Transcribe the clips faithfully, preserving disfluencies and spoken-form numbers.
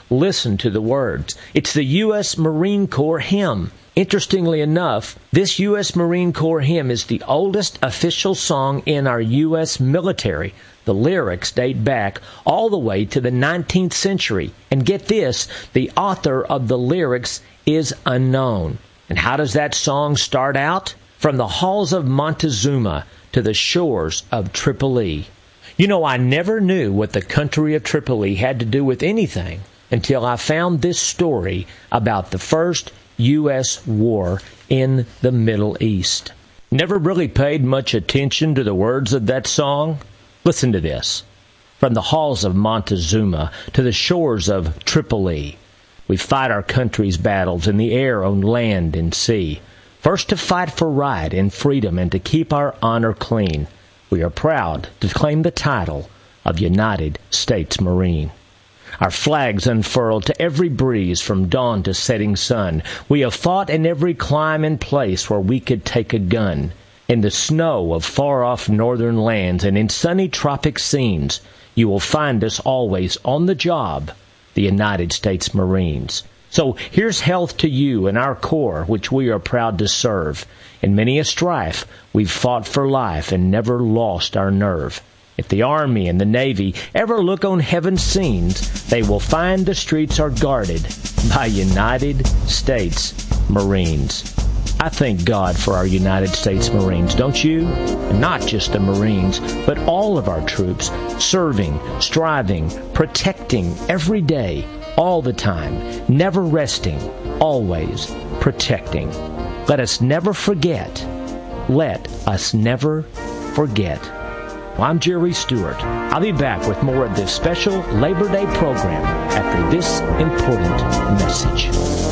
listen to the words. It's the U S Marine Corps hymn. Interestingly enough, this U S Marine Corps hymn is the oldest official song in our U S military. The lyrics date back all the way to the nineteenth century. And get this, the author of the lyrics is unknown. And how does that song start out? From the halls of Montezuma to the shores of Tripoli. You know, I never knew what the country of Tripoli had to do with anything until I found this story about the first U S war in the Middle East. Never really paid much attention to the words of that song? Listen to this. From the halls of Montezuma to the shores of Tripoli, we fight our country's battles in the air, on land, and sea. First to fight for right and freedom and to keep our honor clean. We are proud to claim the title of United States Marine. Our flags unfurled to every breeze from dawn to setting sun. We have fought in every clime and place where we could take a gun. In the snow of far-off northern lands and in sunny tropic scenes, you will find us always on the job, the United States Marines. So here's health to you and our Corps, which we are proud to serve. In many a strife, we've fought for life and never lost our nerve. If the Army and the Navy ever look on heaven's scenes, they will find the streets are guarded by United States Marines. I thank God for our United States Marines, don't you? And not just the Marines, but all of our troops, serving, striving, protecting every day, all the time, never resting, always protecting. Let us never forget. Let us never forget. Well, I'm Jerry Stewart. I'll be back with more of this special Labor Day program after this important message.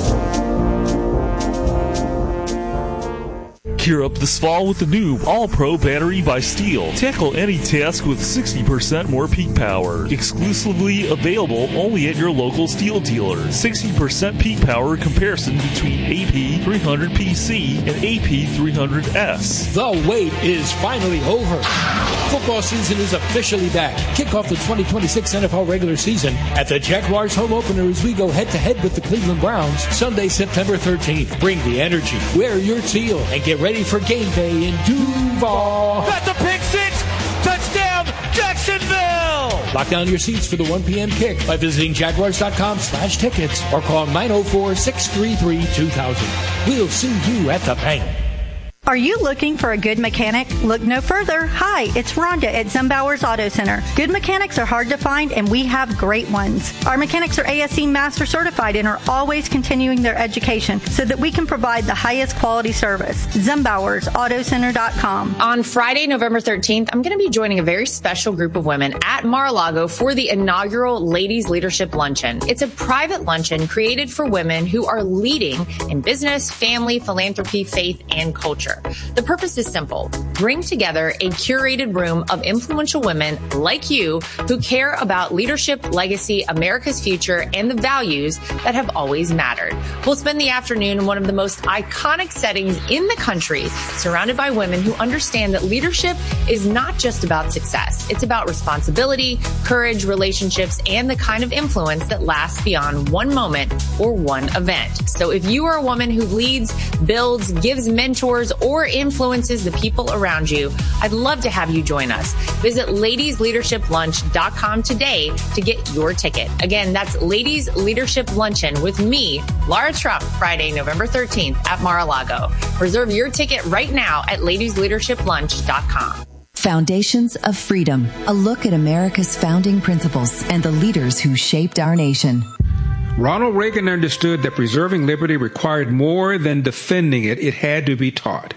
Gear up this fall with the new All-Pro battery by Steel. Tackle any task with sixty percent more peak power. Exclusively available only at your local Steel dealer. sixty percent peak power comparison between A P three hundred P C and A P three hundred S. The wait is finally over. Football season is officially back. Kick off the twenty twenty-six N F L regular season at the Jaguars home opener as we go head-to-head with the Cleveland Browns Sunday, September thirteenth. Bring the energy, wear your teal, and get ready for game day in Duval. That's a pick six! Touchdown, Jacksonville! Lock down your seats for the one p.m. kick by visiting jaguars.com slash tickets or call nine oh four, six three three, two thousand. We'll see you at the bank. Are you looking for a good mechanic? Look no further. Hi, it's Rhonda at Zumbauer's Auto Center. Good mechanics are hard to find, and we have great ones. Our mechanics are A S E Master Certified and are always continuing their education so that we can provide the highest quality service. Zumbauers Auto Center dot com. On Friday, November thirteenth, I'm going to be joining a very special group of women at Mar-a-Lago for the inaugural Ladies Leadership Luncheon. It's a private luncheon created for women who are leading in business, family, philanthropy, faith, and culture. The purpose is simple. Bring together a curated room of influential women like you who care about leadership, legacy, America's future, and the values that have always mattered. We'll spend the afternoon in one of the most iconic settings in the country, surrounded by women who understand that leadership is not just about success. It's about responsibility, courage, relationships, and the kind of influence that lasts beyond one moment or one event. So if you are a woman who leads, builds, gives mentors, or influences the people around you, I'd love to have you join us. Visit ladies leadership lunch dot com today to get your ticket. Again, that's Ladies Leadership Luncheon with me, Laura Trump, Friday, November thirteenth at Mar-a-Lago. Reserve your ticket right now at ladies leadership lunch dot com. Foundations of Freedom, a look at America's founding principles and the leaders who shaped our nation. Ronald Reagan understood that preserving liberty required more than defending it. It had to be taught.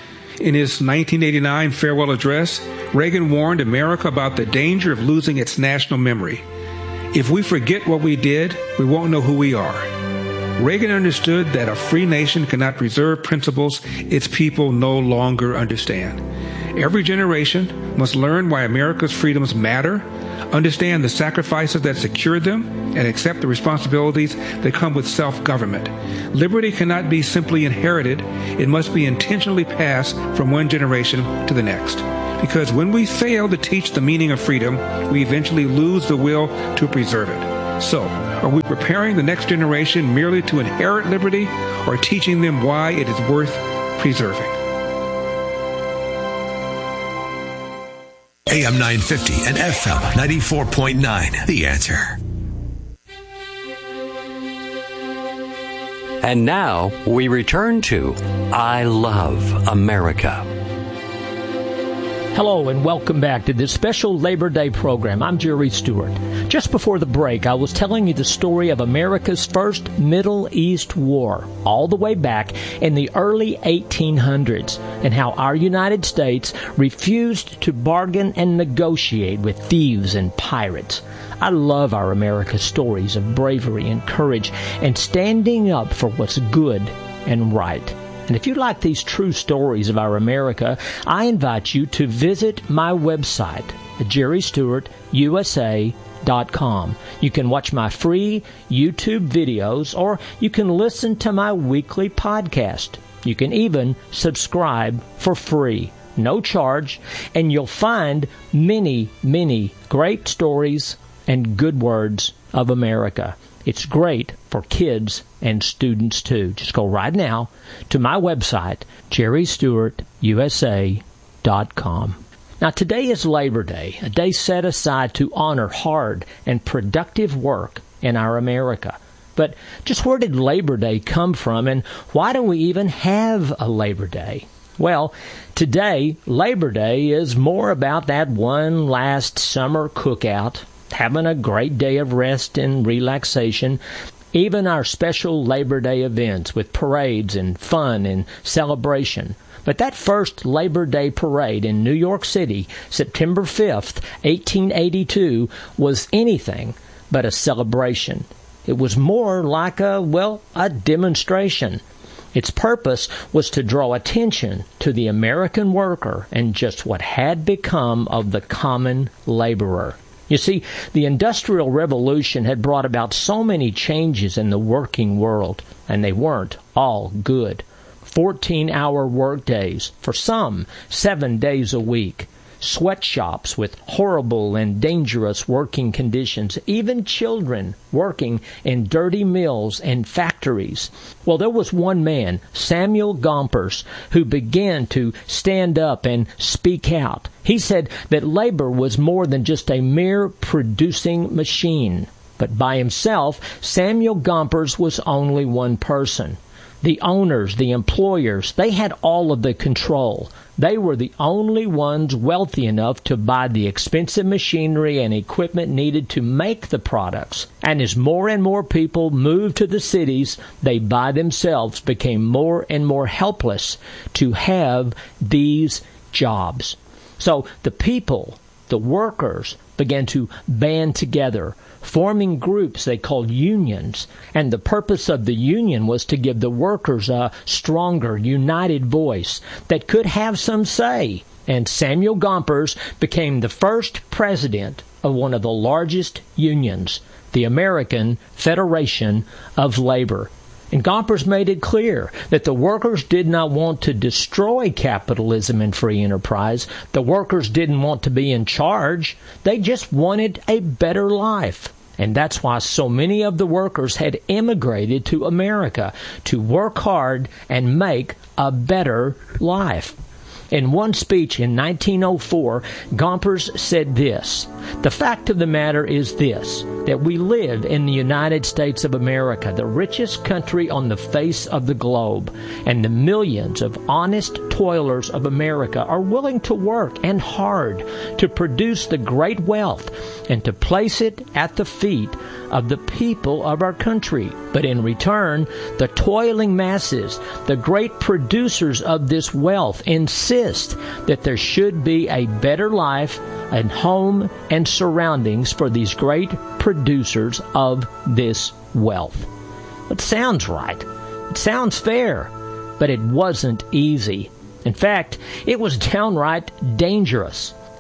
In his nineteen eighty-nine farewell address, Reagan warned America about the danger of losing its national memory. If we forget what we did, we won't know who we are. Reagan understood that a free nation cannot preserve principles its people no longer understand. Every generation must learn why America's freedoms matter, understand the sacrifices that secured them, and accept the responsibilities that come with self-government. Liberty cannot be simply inherited. It must be intentionally passed from one generation to the next. Because when we fail to teach the meaning of freedom, we eventually lose the will to preserve it. So, Are we preparing the next generation merely to inherit liberty or teaching them why it is worth preserving? A M nine fifty and F M ninety-four point nine. The Answer. And now we return to I Love America. Hello and welcome back to this special Labor Day program. I'm Jerry Stewart. Just before the break, I was telling you the story of America's first Middle East war, all the way back in the early eighteen hundreds, and how our United States refused to bargain and negotiate with thieves and pirates. I love our America stories of bravery and courage and standing up for what's good and right. And if you like these true stories of our America, I invite you to visit my website at jerry stewart u s a dot com. You can watch my free YouTube videos, or you can listen to my weekly podcast. You can even subscribe for free, no charge, and you'll find many, many great stories and good words of America. It's great for kids and students, too. Just go right now to my website, jerry stewart u s a dot com. Now, today is Labor Day, a day set aside to honor hard and productive work in our America. But just where did Labor Day come from, and why do we even have a Labor Day? Well, today, Labor Day is more about that one last summer cookout, having a great day of rest and relaxation, even our special Labor Day events with parades and fun and celebration. But that first Labor Day parade in New York City, September fifth, eighteen eighty-two, was anything but a celebration. It was more like a, well, a demonstration. Its purpose was to draw attention to the American worker and just what had become of the common laborer. You see, the Industrial Revolution had brought about so many changes in the working world, and they weren't all good. fourteen-hour workdays, for some, seven days a week. Sweatshops with horrible and dangerous working conditions, even children working in dirty mills and factories. Well, there was one man, Samuel Gompers, who began to stand up and speak out. He said that labor was more than just a mere producing machine. But by himself, Samuel Gompers was only one person. The owners, the employers, they had all of the control. They were the only ones wealthy enough to buy the expensive machinery and equipment needed to make the products. And as more and more people moved to the cities, they by themselves became more and more helpless to have these jobs. So the people, the workers, began to band together, forming groups they called unions. And the purpose of the union was to give the workers a stronger, united voice that could have some say. And Samuel Gompers became the first president of one of the largest unions, the American Federation of Labor. And Gompers made it clear that the workers did not want to destroy capitalism and free enterprise. The workers didn't want to be in charge. They just wanted a better life. And that's why so many of the workers had immigrated to America to work hard and make a better life. In one speech in nineteen oh four, Gompers said this: "The fact of the matter is this, that we live in the United States of America, the richest country on the face of the globe, and the millions of honest toilers of America are willing to work and hard to produce the great wealth and to place it at the feet of the people of our country. But in return, the toiling masses, the great producers of this wealth, insist that there should be a better life and home and surroundings for these great producers of this wealth." It sounds right. It sounds fair. But it wasn't easy. In fact, it was downright dangerous.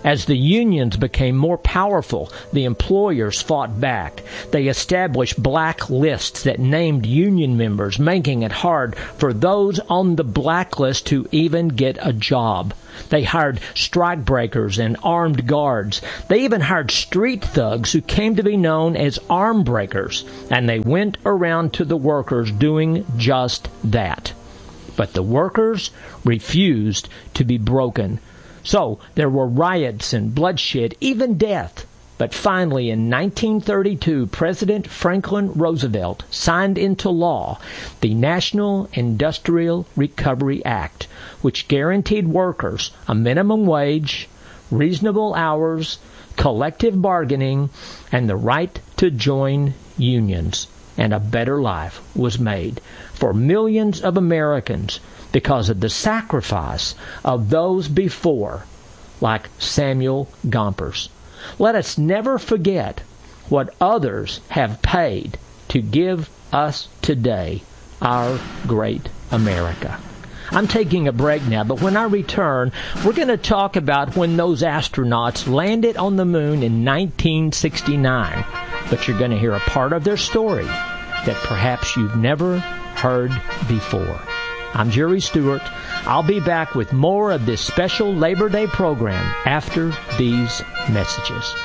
As the unions became more powerful, the employers fought back. They established black lists that named union members, making it hard for those on the blacklist to even get a job. They hired strikebreakers and armed guards. They even hired street thugs who came to be known as arm breakers, and they went around to the workers doing just that. But the workers refused to be broken. So there were riots and bloodshed, even death. But finally, in nineteen thirty-two, President Franklin Roosevelt signed into law the National Industrial Recovery Act, which guaranteed workers a minimum wage, reasonable hours, collective bargaining, and the right to join unions. And a better life was made for millions of Americans because of the sacrifice of those before, like Samuel Gompers. Let us never forget what others have paid to give us today our great America. I'm taking a break now, but when I return, we're going to talk about when those astronauts landed on the moon in nineteen sixty-nine. But you're going to hear a part of their story that perhaps you've never heard before. I'm Jerry Stewart. I'll be back with more of this special Labor Day program after these messages.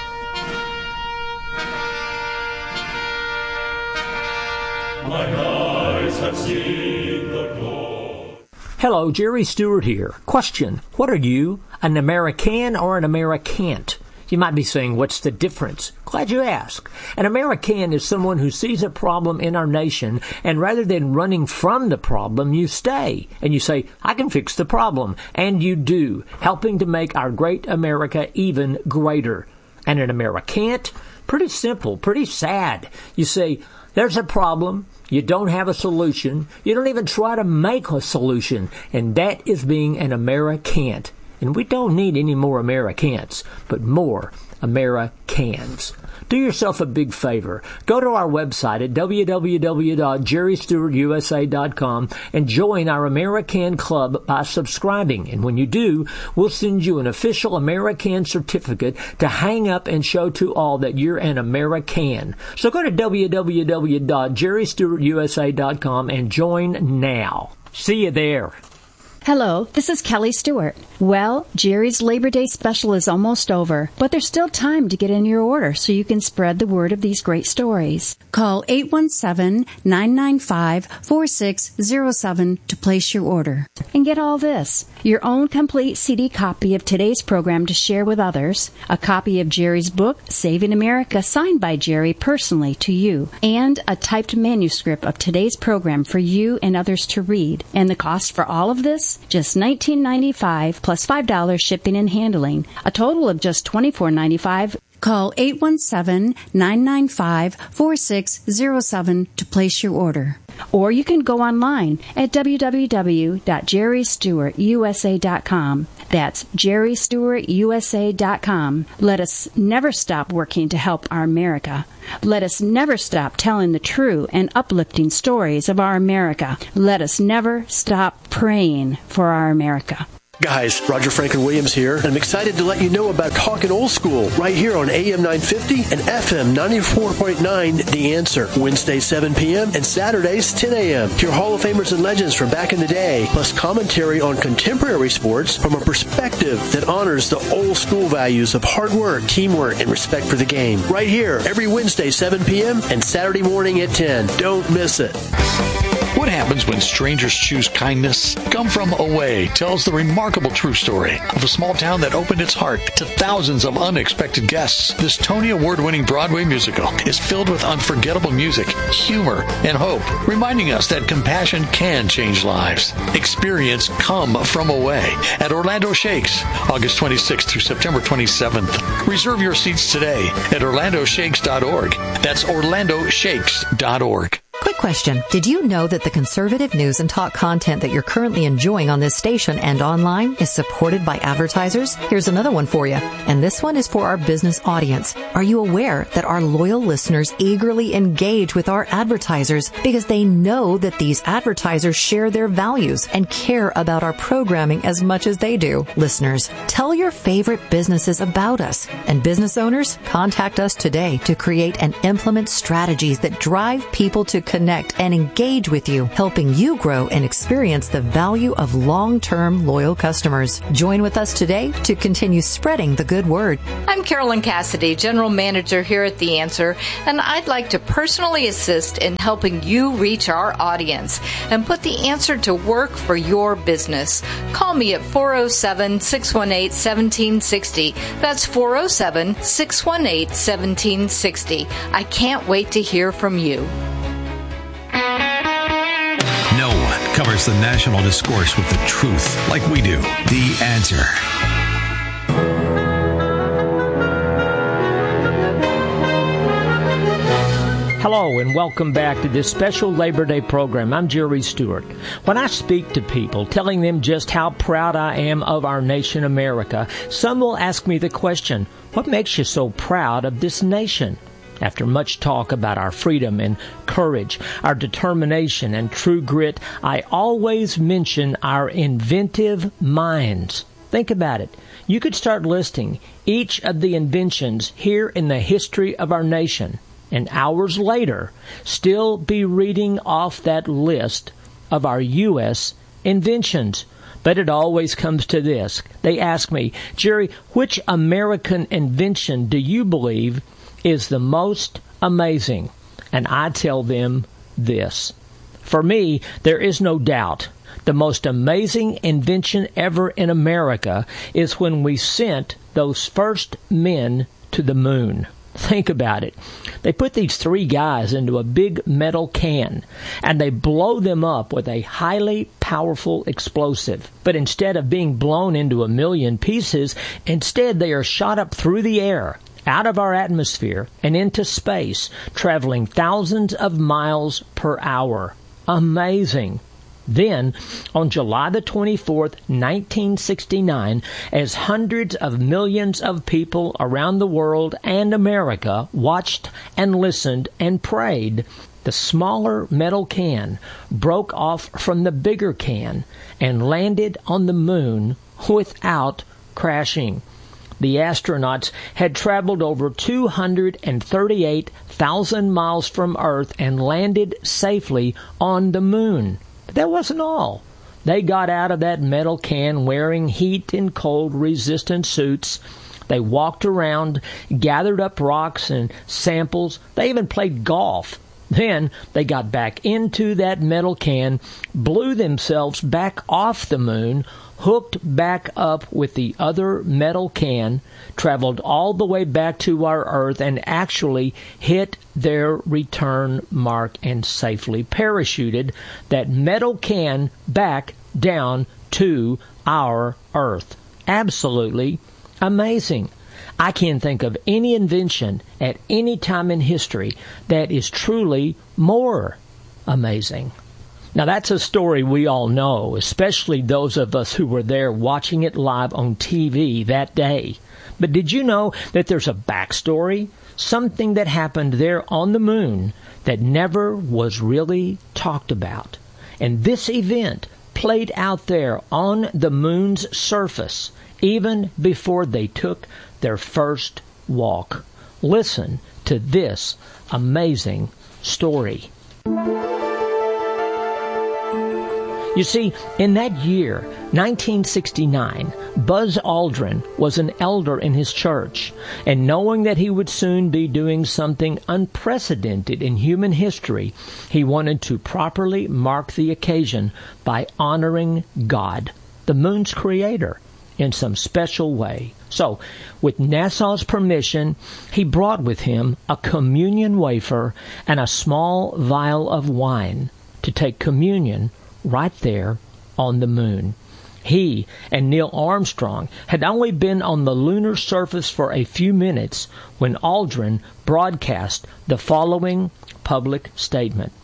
My eyes have seen the glory. Hello, Jerry Stewart here. Question: what are you, an American or an Americant? You might be saying, what's the difference? Glad you asked. An American is someone who sees a problem in our nation, and rather than running from the problem, you stay. And you say, I can fix the problem. And you do, helping to make our great America even greater. And an Americant? Pretty simple, pretty sad. You say, there's a problem. You don't have a solution. You don't even try to make a solution. And that is being an Americant. And we don't need any more Americans, but more Americans. Do yourself a big favor. Go to our website at w w w dot jerry stewart u s a dot com and join our American Club by subscribing. And when you do, we'll send you an official American certificate to hang up and show to all that you're an American. So go to w w w dot jerry stewart u s a dot com and join now. See you there. Hello, this is Kelly Stewart. Well, Jerry's Labor Day special is almost over, but there's still time to get in your order so you can spread the word of these great stories. Call eight one seven, nine nine five, four six zero seven to place your order. And get all this: your own complete C D copy of today's program to share with others, a copy of Jerry's book, Saving America, signed by Jerry personally to you, and a typed manuscript of today's program for you and others to read. And the cost for all of this? Just nineteen ninety-five dollars plus five dollars shipping and handling, a total of just twenty-four ninety-five. Call eight one seven, nine nine five, four six zero seven to place your order. Or you can go online at w w w dot jerry stewart u s a dot com. That's jerry stewart u s a dot com. Let us never stop working to help our America. Let us never stop telling the true and uplifting stories of our America. Let us never stop praying for our America. Guys, Roger Franklin Williams here, and I'm excited to let you know about Talkin' Old School right here on A M nine fifty and F M ninety-four point nine The Answer. Wednesdays seven p.m. and Saturdays ten a.m. Hear Hall of Famers and legends from back in the day, plus commentary on contemporary sports from a perspective that honors the old school values of hard work, teamwork, and respect for the game. Right here, every Wednesday seven p.m. and Saturday morning at ten. Don't miss it. What happens when strangers choose kindness? Come From Away tells the remarkable true story of a small town that opened its heart to thousands of unexpected guests. This Tony Award-winning Broadway musical is filled with unforgettable music, humor, and hope, reminding us that compassion can change lives. Experience Come From Away at Orlando Shakes, August twenty-sixth through September twenty-seventh. Reserve your seats today at orlando shakes dot org. That's orlando shakes dot org. Quick question. Did you know that the conservative news and talk content that you're currently enjoying on this station and online is supported by advertisers? Here's another one for you. And this one is for our business audience. Are you aware that our loyal listeners eagerly engage with our advertisers because they know that these advertisers share their values and care about our programming as much as they do? Listeners, tell your favorite businesses about us. And business owners, contact us today to create and implement strategies that drive people to connect and engage with you, helping you grow and experience the value of long-term loyal customers. Join with us today to continue spreading the good word. I'm Carolyn Cassidy, General Manager here at The Answer, and I'd like to personally assist in helping you reach our audience and put The Answer to work for your business. Call me at four oh seven, six one eight, one seven six oh. That's four oh seven, six one eight, one seven six oh. I can't wait to hear from you. No one covers the national discourse with the truth like we do. The Answer. Hello and welcome back to this special Labor Day program. I'm Jerry Stewart. When I speak to people telling them just how proud I am of our nation, America, some will ask me the question, what makes you so proud of this nation? After much talk about our freedom and courage, our determination and true grit, I always mention our inventive minds. Think about it. You could start listing each of the inventions here in the history of our nation, and hours later, still be reading off that list of our U S inventions. But it always comes to this. They ask me, Jerry, which American invention do you believe is the most amazing? And I tell them this. For me, there is no doubt the most amazing invention ever in America is when we sent those first men to the moon. Think about it. They put these three guys into a big metal can, and they blow them up with a highly powerful explosive. But instead of being blown into a million pieces, instead they are shot up through the air, out of our atmosphere, and into space, traveling thousands of miles per hour. Amazing. Then, on July the twenty-fourth, nineteen sixty-nine, as hundreds of millions of people around the world and America watched and listened and prayed, the smaller metal can broke off from the bigger can and landed on the moon without crashing. The astronauts had traveled over two hundred thirty-eight thousand miles from Earth and landed safely on the moon. But that wasn't all. They got out of that metal can wearing heat and cold resistant suits. They walked around, gathered up rocks and samples. They even played golf. Then they got back into that metal can, blew themselves back off the moon, hooked back up with the other metal can, traveled all the way back to our Earth, and actually hit their return mark and safely parachuted that metal can back down to our Earth. Absolutely amazing. I can't think of any invention at any time in history that is truly more amazing. Now, that's a story we all know, especially those of us who were there watching it live on T V that day. But did you know that there's a backstory? Something that happened there on the moon that never was really talked about. And this event played out there on the moon's surface even before they took their first walk. Listen to this amazing story. You see, in that year, nineteen sixty-nine, Buzz Aldrin was an elder in his church, and knowing that he would soon be doing something unprecedented in human history, he wanted to properly mark the occasion by honoring God, the moon's creator, in some special way. So, with NASA's permission, he brought with him a communion wafer and a small vial of wine to take communion right there on the moon. He and Neil Armstrong had only been on the lunar surface for a few minutes when Aldrin broadcast the following public statement.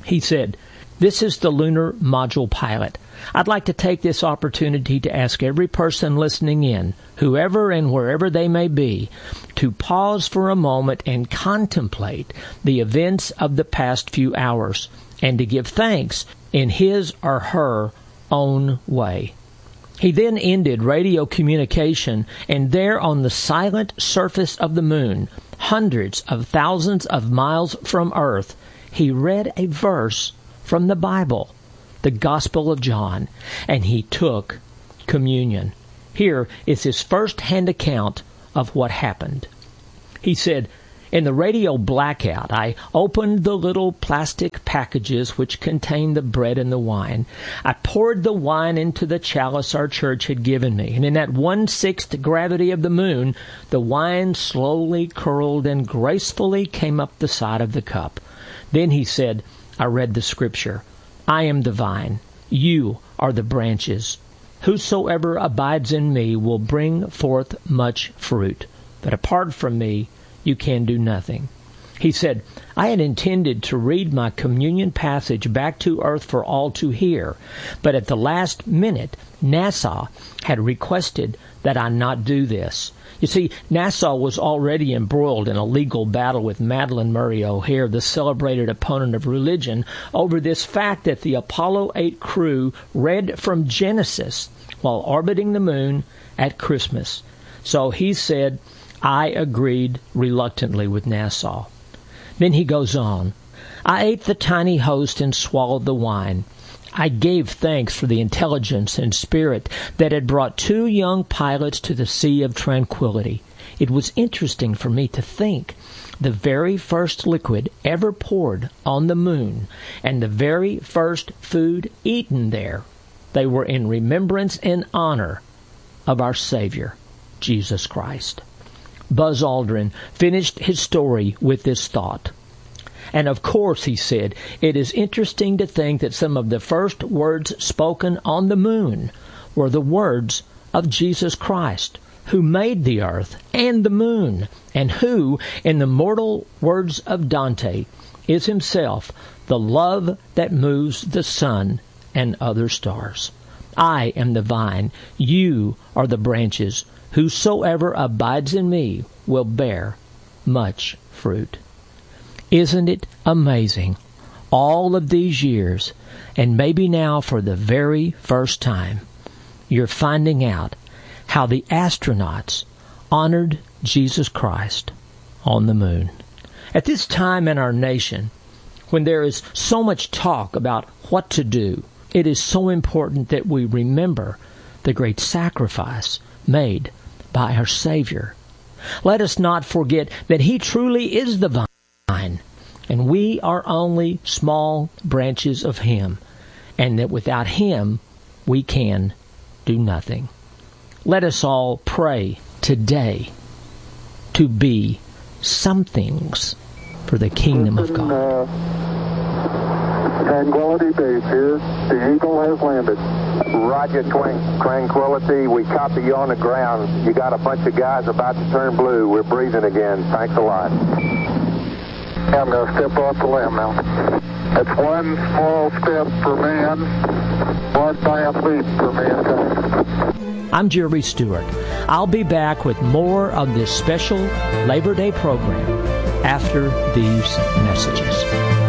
He said, "This is the lunar module pilot. I'd like to take this opportunity to ask every person listening in, whoever and wherever they may be, to pause for a moment and contemplate the events of the past few hours and to give thanks in his or her own way." He then ended radio communication, and there on the silent surface of the moon, hundreds of thousands of miles from Earth, he read a verse from the Bible, the Gospel of John, and he took communion. Here is his first-hand account of what happened. He said, "In the radio blackout, I opened the little plastic packages which contained the bread and the wine. I poured the wine into the chalice our church had given me, and in that one-sixth gravity of the moon, the wine slowly curled and gracefully came up the side of the cup. Then," he said, "I read the scripture. I am the vine. You are the branches. Whosoever abides in me will bring forth much fruit. But apart from me, you can do nothing." He said, "I had intended to read my communion passage back to earth for all to hear, but at the last minute, NASA had requested that I not do this." You see, NASA was already embroiled in a legal battle with Madalyn Murray O'Hair, the celebrated opponent of religion, over this fact that the Apollo eight crew read from Genesis while orbiting the moon at Christmas. So he said, I agreed reluctantly with NASA. Then he goes on, "I ate the tiny host and swallowed the wine. I gave thanks for the intelligence and spirit that had brought two young pilots to the Sea of Tranquility. It was interesting for me to think the very first liquid ever poured on the moon and the very first food eaten there, they were in remembrance and honor of our Savior, Jesus Christ." Buzz Aldrin finished his story with this thought. "And of course," he said, "it is interesting to think that some of the first words spoken on the moon were the words of Jesus Christ, who made the earth and the moon, and who, in the mortal words of Dante, is himself the love that moves the sun and other stars. I am the vine, you are the branches. Whosoever abides in me will bear much fruit." Isn't it amazing? All of these years, and maybe now for the very first time, you're finding out how the astronauts honored Jesus Christ on the moon. At this time in our nation, when there is so much talk about what to do, it is so important that we remember the great sacrifice made by our Savior. Let us not forget that He truly is the vine, and we are only small branches of Him, and that without Him we can do nothing. Let us all pray today to be somethings for the kingdom of God. Tranquility Base here. The Eagle has landed. Roger, Twin- Tranquility. We copy you on the ground. You got a bunch of guys about to turn blue. We're breathing again. Thanks a lot. I'm going to step off the limb now. That's one small step for man, one giant leap for mankind. I'm Jerry Stewart. I'll be back with more of this special Labor Day program after these messages.